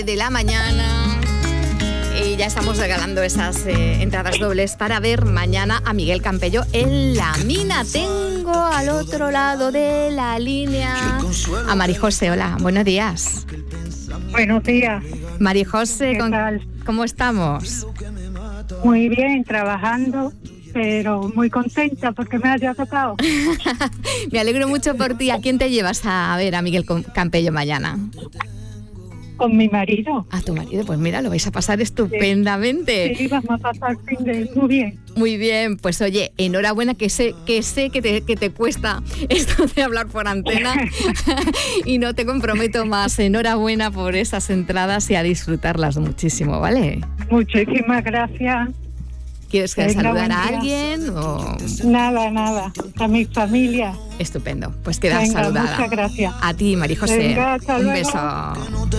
de la mañana y ya estamos regalando esas entradas dobles para ver mañana a Miguel Campello en La Mina. Tengo al otro lado de la línea a Marijose. Hola, buenos días. Buenos días. Marijose, ¿Qué tal? ¿Cómo estamos? Muy bien, trabajando, pero muy contenta porque me haya tocado. Me alegro mucho por ti. ¿A quién te llevas a ver a Miguel Campello mañana? Con mi marido. A tu marido, pues mira, lo vais a pasar estupendamente. Sí, vamos a pasar fin de muy bien. Muy bien, pues oye, enhorabuena, que sé que te cuesta esto de hablar por antena y no te comprometo más. Enhorabuena por esas entradas y a disfrutarlas muchísimo, ¿vale? Muchísimas gracias. ¿Quieres saludar a alguien o...? Nada, a mi familia. Estupendo, pues quedas Venga, saludada. muchas gracias. A ti, Marijose. Venga, hasta un luego. beso.